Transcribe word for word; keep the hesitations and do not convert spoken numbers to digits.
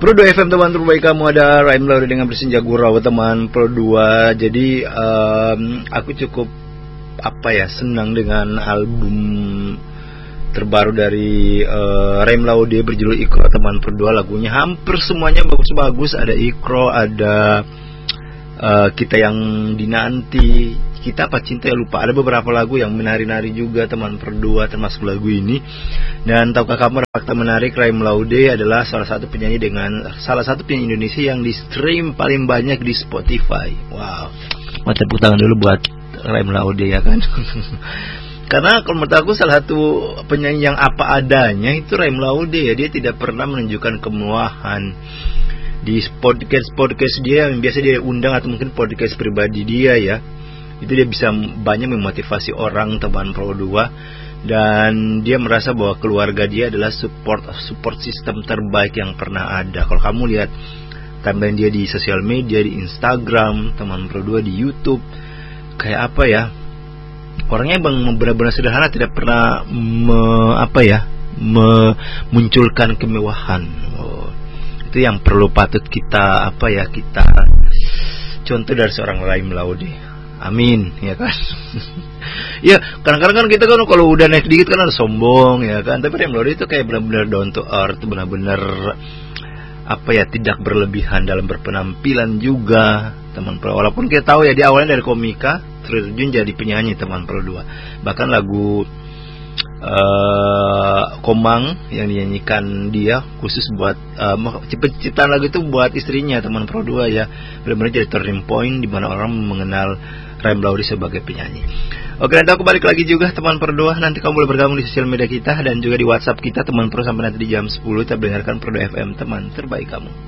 Pro dua F M teman terbaik kamu, ada Raim Laude dengan bersenja gurau teman Pro dua. Jadi um, aku cukup apa ya senang dengan album terbaru dari uh, Raim Laude berjudul Iqra teman Pro dua. Lagunya hampir semuanya bagus-bagus. Ada Iqra, ada uh, Kita Yang Dinanti, Kita Apa Cinta Ya Lupa. Ada beberapa lagu yang menari-nari juga teman Pro dua, termasuk lagu ini. Dan tahukah kamu fakta menarik, Raim Laude adalah salah satu penyanyi dengan salah satu penyanyi Indonesia yang di stream paling banyak di Spotify. Wow, mau tepuk tangan dulu buat Raim Laude ya kan. Karena kalau menurut aku salah satu penyanyi yang apa adanya itu Raim Laude ya. Dia tidak pernah menunjukkan kemewahan di podcast-podcast dia yang biasa dia undang, atau mungkin podcast pribadi dia ya. Itu dia bisa banyak memotivasi orang teman Pro dua. Dan dia merasa bahwa keluarga dia adalah support support system terbaik yang pernah ada. Kalau kamu lihat timeline dia di sosial media, di Instagram teman Pro dua, di YouTube, kayak apa ya, orangnya bang benar-benar sederhana, tidak pernah me, apa ya memunculkan kemewahan. Oh, itu yang perlu patut kita apa ya kita contoh dari seorang Raim Laude. Amin ya kan. Ya kadang-kadang kan kita kan kalau udah naik dikit kan harus sombong ya kan. Tapi Raim Laude itu kayak benar-benar down to earth, benar-benar apa ya tidak berlebihan dalam berpenampilan juga teman Pro. Walaupun kita tahu ya dia awalnya dari komika terjun jadi penyanyi teman Pro dua. Bahkan lagu uh, Komang yang dinyanyikan dia khusus buat uh, ciptaan lagu itu buat istrinya teman Pro dua ya. Benar-benar jadi turning point di mana orang mengenal Raim Laude sebagai penyanyi. Oke, nanti aku balik lagi juga teman Pro dua. Nanti kamu boleh bergabung di sosial media kita dan juga di WhatsApp kita teman Pro sampai nanti di jam sepuluh kita dengarkan Pro dua F M teman terbaik kamu.